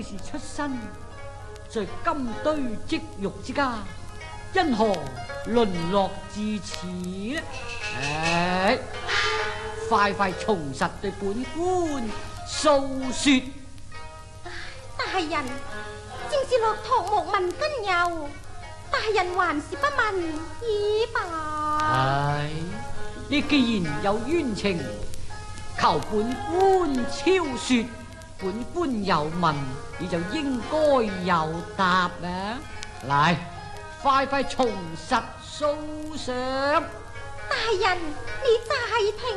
是出身在金堆積玉之家，因何淪落至此呢？快快從實對本官訴說。 大人，正是駱駝莫問根由，大人還是不問已罷。 你既然有冤情，求本官超說，本官有問，你就應該有答啊！嚟，快快從實訴上。 大人，你再聽。